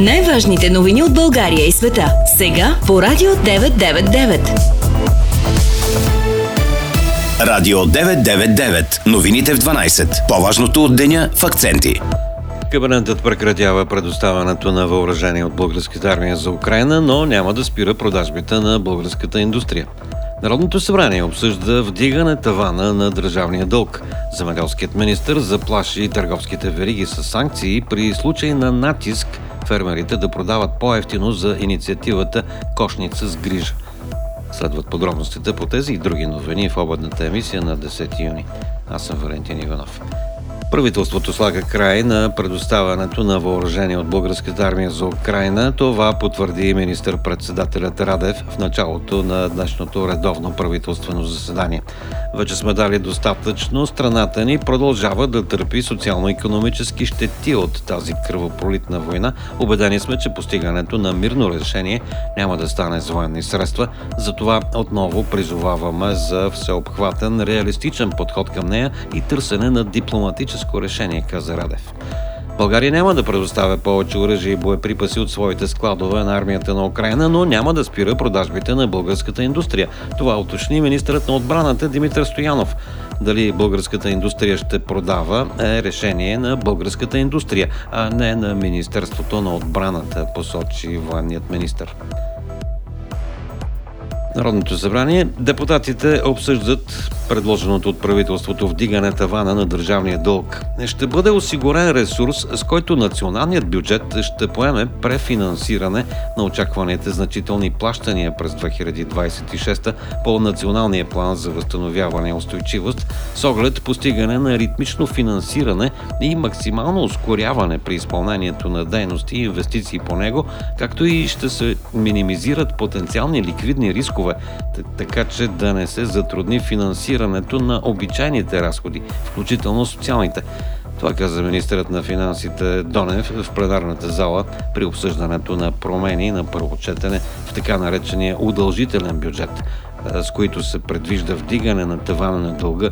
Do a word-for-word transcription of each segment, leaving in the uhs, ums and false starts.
Най-важните новини от България и света. Сега по Радио деветsto девет и девет. Радио деветsto девет и девет. Новините в дванайсет. По-важното от деня в акценти. Кабинетът прекратява предоставянето на въоръжение от българската армия за Украйна, но няма да спира продажбите на българската индустрия. Народното събрание обсъжда вдигане тавана на държавния дълг. Земеделският министър заплаши търговските вериги с санкции при случай на натиск фермерите да продават по-евтино за инициативата Кошница с грижа. Следват подробностите по тези и други новини в обедната емисия на десети юни. Аз съм Валентин Иванов. Правителството слага край на предоставянето на въоръжение от българската армия за Украйна. Това потвърди министър-председателят Радев в началото на днешното редовно правителствено заседание. Вече сме дали достатъчно. Страната ни продължава да търпи социално-икономически щети от тази кръвопролитна война. Убедени сме, че постигането на мирно решение няма да стане с военни средства. Затова отново призоваваме за всеобхватен, реалистичен подход към нея и търсене на дипломатическо решение, каза Радев. България няма да предоставя повече оръжие и боеприпаси от своите складове на армията на Украйна, но няма да спира продажбите на българската индустрия. Това уточни министърът на отбраната Димитър Стоянов. Дали българската индустрия ще продава е решение на българската индустрия, а не на Министерството на отбраната, посочи военният министър. Народното събрание, депутатите обсъждат предложеното от правителството вдигане тавана на държавния дълг. Ще бъде осигурен ресурс, с който националният бюджет ще поеме префинансиране на очакваните значителни плащания през две хиляди двадесет и шеста по националния план за възстановяване и устойчивост с оглед постигане на ритмично финансиране и максимално ускоряване при изпълнението на дейности и инвестиции по него, както и ще се минимизират потенциални ликвидни рискове, така че да не се затрудни финансирането на обичайните разходи, включително социалните. Това каза министърът на финансите Донев в пленарната зала при обсъждането на промени на първо четене в така наречения удължителен бюджет, с които се предвижда вдигане на тавана на дълга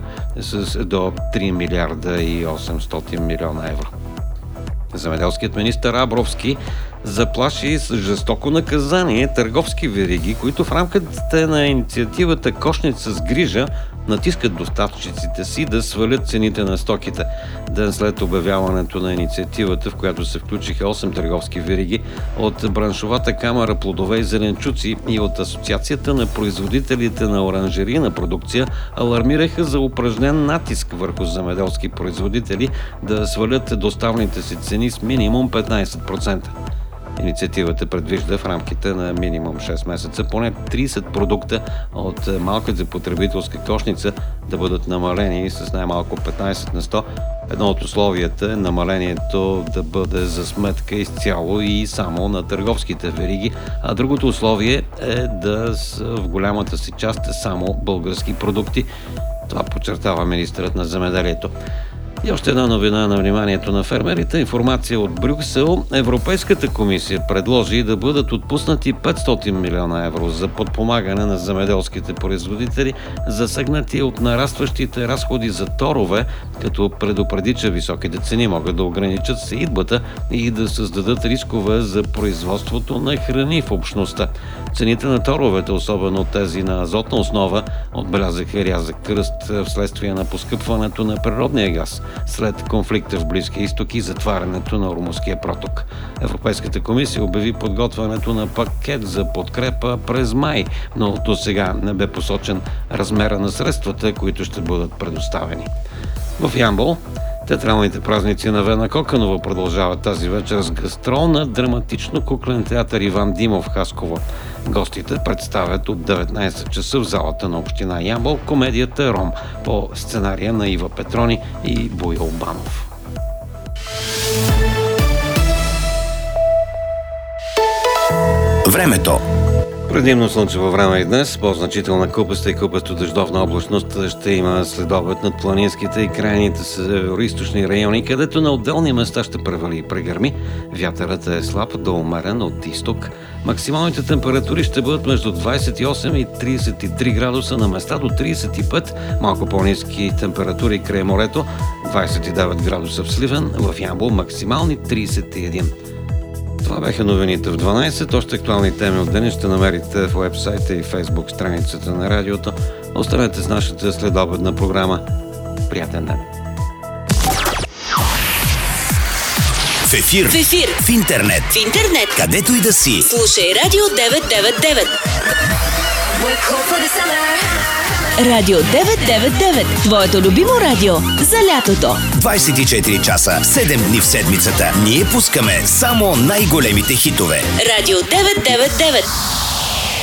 с до три милиарда и осемстотин милиона евро. Земеделският министър Абровски заплаши с жестоко наказание търговски вериги, които в рамките на инициативата Кошница с грижа натискат доставчиците си да свалят цените на стоките. Ден след обявяването на инициативата, в която се включиха осем търговски вериги от браншовата камара плодове и зеленчуци и от Асоциацията на производителите на оранжерийна продукция, алармираха за упражнен натиск върху земеделски производители да свалят доставните си цени с минимум петнайсет процента. Инициативата предвижда в рамките на минимум шест месеца поне трийсет продукта от малката потребителска кошница да бъдат намалени с най-малко петнайсет на сто. Едно от условията е намалението да бъде за сметка изцяло и само на търговските вериги, а другото условие е да са в голямата си част само български продукти. Това подчертава министърът на земеделието. И още една новина на вниманието на фермерите. Информация от Брюксел. Европейската комисия предложи да бъдат отпуснати петстотин милиона евро за подпомагане на земеделските производители, засегнати от нарастващите разходи за торове, като предупреди, че високите цени могат да ограничат сеитбата и да създадат рискове за производството на храни в общността. Цените на торовете, особено тези на азотна основа, отбелязаха рязък кръст вследствие на поскъпването на природния газ след конфликта в Близкия изток и затварянето на Ормузския проток. Европейската комисия обяви подготвянето на пакет за подкрепа през май, но до сега не бе посочен размера на средствата, които ще бъдат предоставени. В Ямбол театралните празници на Вена Коканова продължават тази вечер с гастрол на драматично-куклен театър Иван Димов в Хасково. Гостите представят от деветнайсет часа в залата на община Ямбол комедията Ром по сценария на Ива Петрони и Боил Банов. Времето. Предимно слънчево време и днес, по-значителна купеста и купесто дъждовна облачност ще има следобед над планинските и крайните североизточни райони, където на отделни места ще превали и прегърми. Вятърът е слаб до умерен от изток. Максималните температури ще бъдат между двайсет и осем и трийсет и три градуса, на места до трийсет и пет, малко по-ниски температури край морето, двайсет и девет градуса в Сливен, в Ямбол максимални трийсет и един. Това бяха новините в дванайсет. Още актуални теми от деня ще намерите в уебсайта и фейсбук страницата на радиото. Останете с нашата следобедна програма. Приятен ден! В ефир, В ефир, в интернет, в интернет, където и да си. слушай Радио деветsto девяносто девет. Радио деветsto девяносто девет. Твоето любимо радио за лятото. двайсет и четири часа, седем дни в седмицата. Ние пускаме само най-големите хитове. Радио деветsto девяносто девет.